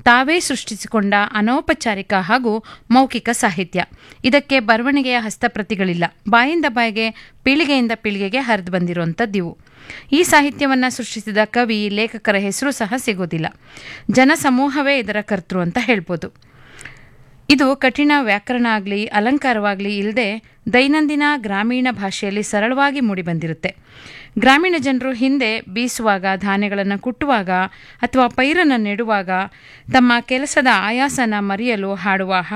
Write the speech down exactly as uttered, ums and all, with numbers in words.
ತಾವೇ ಸೃಷ್ಟಿಸಿಕೊಂಡ ಅನೌಪಚಾರಿಕ ಹಾಗೂ ಮೌಖಿಕ ಸಾಹಿತ್ಯ. ಇದಕ್ಕೆ ಬರವಣಿಗೆಯ ಹಸ್ತಪ್ರತಿಗಳಿಲ್ಲ. ಬಾಯಿಂದ ಬಾಯಿಗೆ, ಪೀಳಿಗೆಯಿಂದ ಪೀಳಿಗೆಗೆ ಹರಿದು ಬಂದಿರುವಂಥದ್ದಿವು. ಈ ಸಾಹಿತ್ಯವನ್ನು ಸೃಷ್ಟಿಸಿದ ಕವಿ, ಲೇಖಕರ ಹೆಸರು ಸಹ ಸಿಗೋದಿಲ್ಲ. ಜನಸಮೂಹವೇ ಇದರ ಕರ್ತೃ ಅಂತ ಹೇಳ್ಬೋದು. ಇದು ಕಠಿಣ ವ್ಯಾಕರಣ ಆಗಲಿ ಅಲಂಕಾರವಾಗಲಿ ಇಲ್ಲದೆ ದೈನಂದಿನ ಗ್ರಾಮೀಣ ಭಾಷೆಯಲ್ಲಿ ಸರಳವಾಗಿ ಮೂಡಿಬಂದಿರುತ್ತೆ. ಗ್ರಾಮೀಣ ಜನರು ಹಿಂದೆ ಬೀಸುವಾಗ, ಧಾನ್ಯಗಳನ್ನು ಕುಟ್ಟುವಾಗ ಅಥವಾ ಪೈರನ್ನು ನೆಡುವಾಗ ತಮ್ಮ ಕೆಲಸದ ಆಯಾಸನ ಮರೆಯಲು ಹಾಡುವ